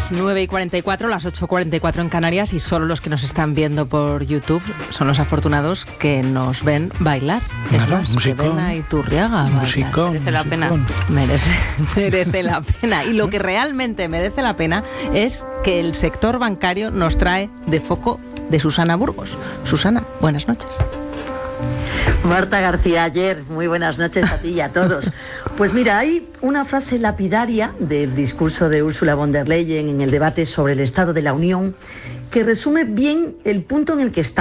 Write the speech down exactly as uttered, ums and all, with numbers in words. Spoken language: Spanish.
las nueve y cuarenta y cuatro, las ocho y cuarenta y cuatro en Canarias, y solo los que nos están viendo por YouTube son los afortunados que nos ven bailar. Claro, es más, musicón, que ven a Iturriaga bailar. Musicón, merece la musicón. pena. Merece, merece la pena. Y lo que realmente merece la pena es que el sector bancario nos trae de foco de Susana Burgos. Susana, buenas noches. Marta García Aller, muy buenas noches a ti y a todos. Pues mira, hay una frase lapidaria del discurso de Ursula von der Leyen en el debate sobre el Estado de la Unión que resume bien el punto en el que está.